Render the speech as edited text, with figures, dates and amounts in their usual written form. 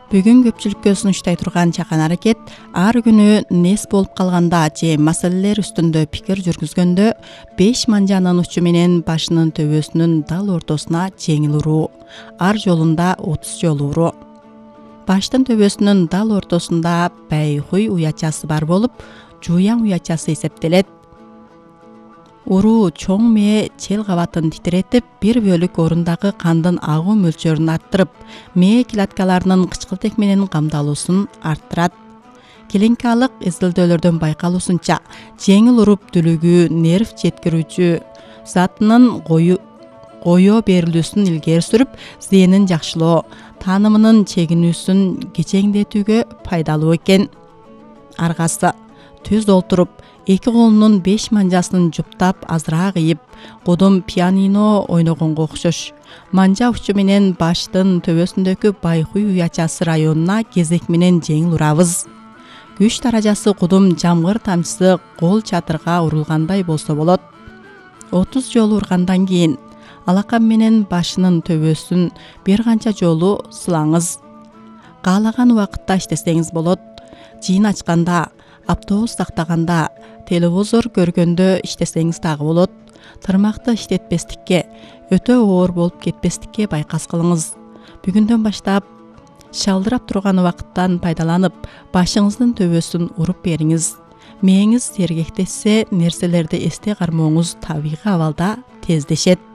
Бүгүн көпчүлүккө сунуштай турган чакан аракет ар күнү нес болуп калганда же маселелер үстүндө пикир жүргүзгөндө 5 манжанын учу менен башынын төбөсүнүн дал ортосуна жеңил уруу, ар жолунда 30 жолу уруу. Баштын төбөсүнүн дал ортосунда байхуй уячасы бар болуп, жуяң уячасы эсептелет. Уруу чоң мээ чел кабатын титиретип, бир бөлүк орундагы кандын агуу мөлчөрүн арттырып, мээ клеткаларынын кычкылтек менен камдалуусун арттырат. Клиникалык изилдөөлөрдөн байкалуусунча, жеңил уруп дүлүгүү нерв жеткирүүчү затынын коё берилүүсүн илгери сүрүп, зээнин жакшылоо, таанымынын чегинүүсүн кечеңдетүүгө пайдалуу экен. Аргасы түз олтуруп, эки колунун 5 манжасын жуптап азыраак ийип, кудум пианино ойногонго окшош. Манжа учу менен баштын төбөсүндөгү байхуй уячасы районуна кезек менен жеңил урабыз. Күч даражасы кудум жамгыр тамчысы кол чатырга урулгандай болсо болот. 30 жолу ургандан кийин алакан менен башынын төбөсүн бир канча жолу сылаңыз. Каалаган убакытта иштесеңиз болот. Жыйын ачканда, автобус тактаганда, телевизор көргөндө иштесеңиз дагы болот. Тырмакты иштетпестикке, өтө оор болуп кетпестикке байкас кылыңыз. Бүгүндөн баштап шалдырап турган убакыттан пайдаланып, башыңыздын төбөсүн уруп бериңиз. Мээңиз сергектешсе, нерселерди эсте кармооңуз табигый абалда тездешет.